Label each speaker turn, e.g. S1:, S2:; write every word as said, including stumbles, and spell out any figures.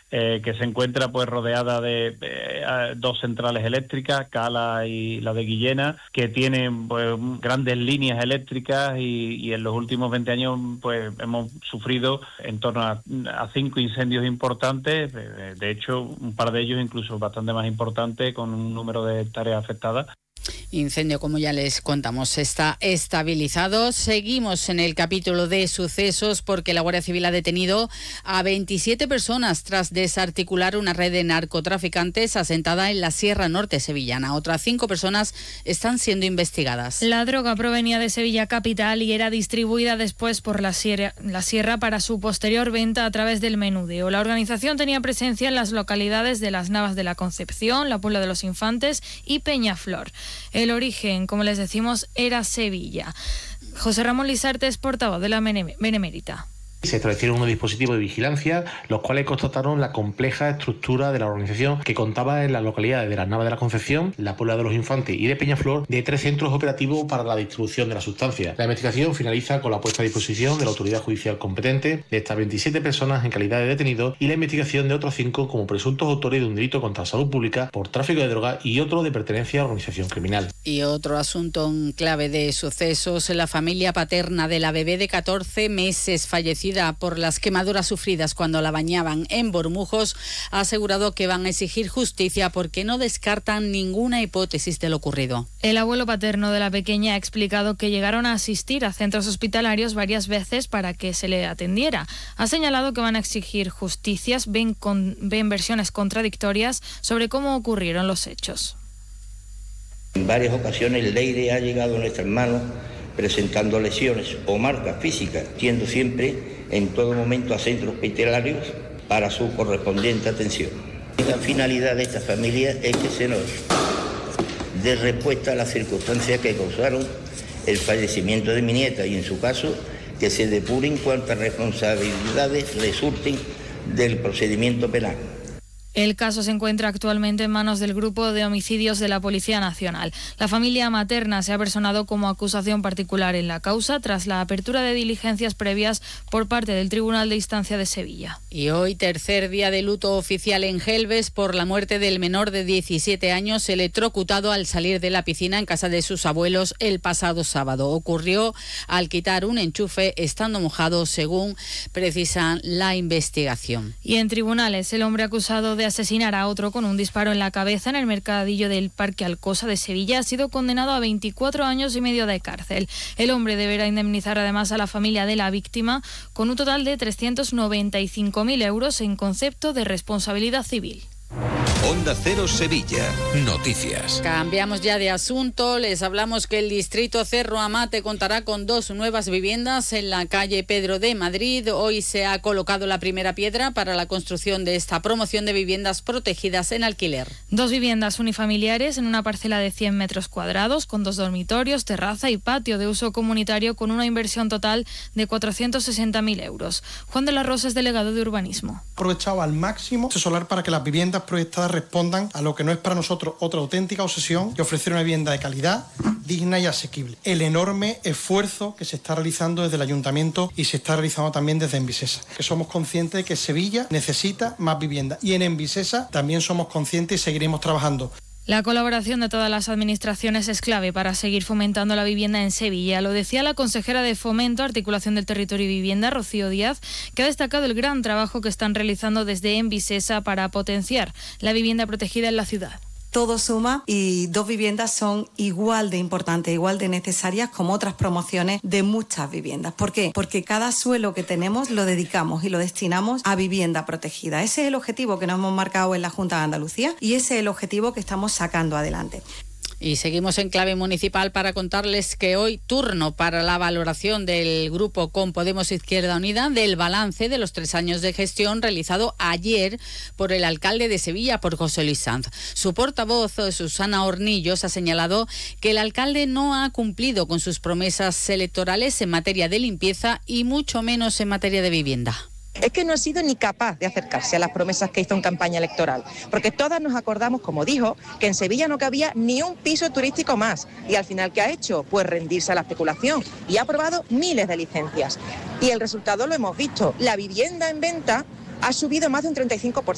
S1: eh, que se encuentra pues rodeada de eh, dos centrales eléctricas, Cala y la de Guillena, que tienen pues grandes líneas eléctricas y, y en los últimos veinte años pues hemos sufrido en torno a, a cinco incendios importantes, de, de hecho un par de ellos incluso bastante más importantes, con un número de hectáreas afectadas.
S2: Incendio, como ya les contamos, está estabilizado. Seguimos en el capítulo de sucesos porque la Guardia Civil ha detenido a veintisiete personas tras desarticular una red de narcotraficantes asentada en la Sierra Norte sevillana. Otras cinco personas están siendo investigadas.
S3: La droga provenía de Sevilla capital y era distribuida después por la sierra, la sierra para su posterior venta a través del menudeo. La organización tenía presencia en las localidades de Las Navas de la Concepción, la Puebla de los Infantes y Peñaflor. El origen, como les decimos, era Sevilla. José Ramón Lisarte es portavoz de la Benemérita.
S4: Se establecieron unos dispositivos de vigilancia, los cuales constataron la compleja estructura de la organización, que contaba en las localidades de Las Navas de la Concepción, la Puebla de los Infantes y de Peñaflor de tres centros operativos para la distribución de la sustancia. La investigación finaliza con la puesta a disposición de la autoridad judicial competente de estas veintisiete personas en calidad de detenidos y la investigación de otros cinco como presuntos autores de un delito contra la salud pública por tráfico de drogas y otro de pertenencia a organización criminal.
S2: Y otro asunto en clave de sucesos: la familia paterna de la bebé de catorce meses fallecida por las quemaduras sufridas cuando la bañaban en Bormujos ha asegurado que van a exigir justicia porque no descartan ninguna hipótesis de lo ocurrido.
S3: El abuelo paterno de la pequeña ha explicado que llegaron a asistir a centros hospitalarios varias veces para que se le atendiera. Ha señalado que van a exigir justicias, ven, con, ven versiones contradictorias sobre cómo ocurrieron los hechos.
S5: En varias ocasiones Leire ha llegado a nuestras manos presentando lesiones o marcas físicas, yendo siempre en todo momento a centros hospitalarios para su correspondiente atención. La finalidad de esta familia es que se nos dé respuesta a las circunstancias que causaron el fallecimiento de mi nieta y, en su caso, que se depuren cuantas responsabilidades resulten del procedimiento penal.
S3: El caso se encuentra actualmente en manos del Grupo de Homicidios de la Policía Nacional. La familia materna se ha personado como acusación particular en la causa tras la apertura de diligencias previas por parte del Tribunal de Instancia de Sevilla.
S2: Y hoy, tercer día de luto oficial en Gelbes por la muerte del menor de diecisiete años electrocutado al salir de la piscina en casa de sus abuelos el pasado sábado. Ocurrió al quitar un enchufe estando mojado, según precisa la investigación.
S3: Y en tribunales, el hombre acusado de asesinar a otro con un disparo en la cabeza en el mercadillo del Parque Alcosa de Sevilla ha sido condenado a veinticuatro años y medio de cárcel. El hombre deberá indemnizar además a la familia de la víctima con un total de trescientos noventa y cinco mil euros en concepto de responsabilidad civil.
S6: Onda Cero Sevilla. Noticias.
S2: Cambiamos ya de asunto. Les hablamos que el distrito Cerro Amate contará con dos nuevas viviendas en la calle Pedro de Madrid. Hoy se ha colocado la primera piedra para la construcción de esta promoción de viviendas protegidas en alquiler.
S3: Dos viviendas unifamiliares en una parcela de cien metros cuadrados con dos dormitorios, terraza y patio de uso comunitario con una inversión total de cuatrocientos sesenta mil euros. Juan de la Rosa es delegado de urbanismo.
S7: Aprovechado al máximo el solar para que las viviendas proyectadas respondan a lo que no es para nosotros otra auténtica obsesión, que ofrecer una vivienda de calidad, digna y asequible. El enorme esfuerzo que se está realizando desde el Ayuntamiento y se está realizando también desde Envisesa. Que somos conscientes de que Sevilla necesita más vivienda y en Envisesa también somos conscientes y seguiremos trabajando.
S3: La colaboración de todas las administraciones es clave para seguir fomentando la vivienda en Sevilla. Lo decía la consejera de Fomento, Articulación del Territorio y Vivienda, Rocío Díaz, que ha destacado el gran trabajo que están realizando desde Envisesa para potenciar la vivienda protegida en la ciudad.
S8: Todo suma y dos viviendas son igual de importantes, igual de necesarias como otras promociones de muchas viviendas. ¿Por qué? Porque cada suelo que tenemos lo dedicamos y lo destinamos a vivienda protegida. Ese es el objetivo que nos hemos marcado en la Junta de Andalucía y ese es el objetivo que estamos sacando adelante.
S2: Y seguimos en clave municipal para contarles que hoy turno para la valoración del grupo con Podemos Izquierda Unida del balance de los tres años de gestión realizado ayer por el alcalde de Sevilla, por José Luis Sanz. Su portavoz, Susana Hornillos, ha señalado que el alcalde no ha cumplido con sus promesas electorales en materia de limpieza y mucho menos en materia de vivienda.
S9: Es que no ha sido ni capaz de acercarse a las promesas que hizo en campaña electoral, porque todas nos acordamos, como dijo, que en Sevilla no cabía ni un piso turístico más, y al final, ¿qué ha hecho? Pues rendirse a la especulación, y ha aprobado miles de licencias. Y el resultado lo hemos visto, la vivienda en venta ha subido más de un treinta y cinco por ciento.